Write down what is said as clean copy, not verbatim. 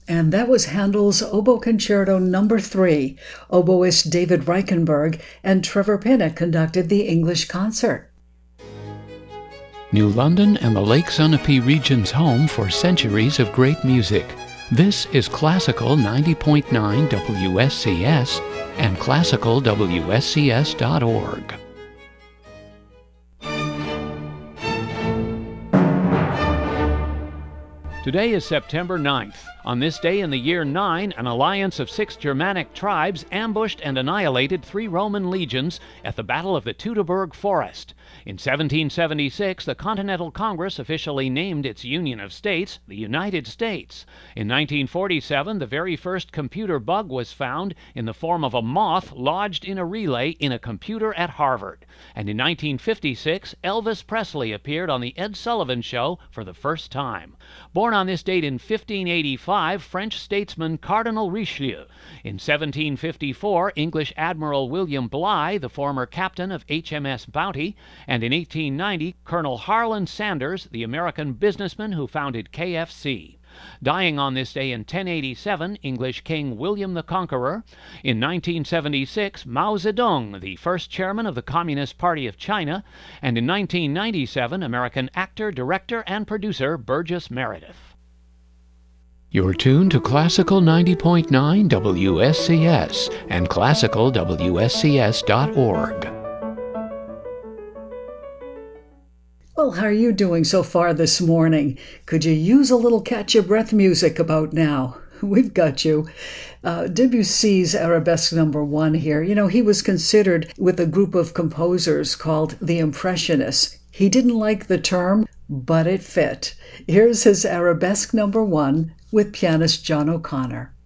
And that was Handel's Oboe Concerto Number 3. Oboist David Reichenberg and Trevor Pinnock conducted the English concert. New London and the Lake Sunapee region's home for centuries of great music. This is Classical 90.9 WSCS and classicalwscs.org. Today is September 9th. On this day in the year 9, an alliance of 6 Germanic tribes ambushed and annihilated 3 Roman legions at the Battle of the Teutoburg Forest. In 1776, the Continental Congress officially named its Union of States the United States. In 1947, the very first computer bug was found in the form of a moth lodged in a relay in a computer at Harvard. And in 1956, Elvis Presley appeared on the Ed Sullivan Show for the first time. Born on this date in 1585, French statesman Cardinal Richelieu. In 1754, English Admiral William Bligh, the former captain of HMS Bounty. And in 1890, Colonel Harlan Sanders, the American businessman who founded KFC. Dying on this day in 1087, English King William the Conqueror. In 1976, Mao Zedong, the first chairman of the Communist Party of China. And in 1997, American actor, director, and producer Burgess Meredith. You're tuned to Classical 90.9 WSCS and classicalwscs.org. Well, how are you doing so far this morning? Could you use a little catch-your-breath music about now? We've got you. Debussy's Arabesque Number 1 here. You know, he was considered with a group of composers called the Impressionists. He didn't like the term, but it fit. Here's his Arabesque Number 1 with pianist John O'Connor.